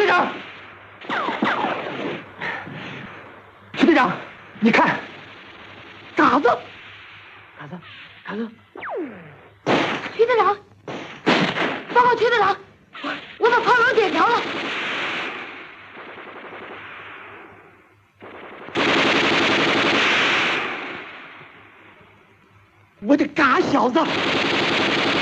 长，徐队长，你看，嘎子，嘎子， 徐队长，报告徐队长，我把炮楼点着了。 我的嘎小子！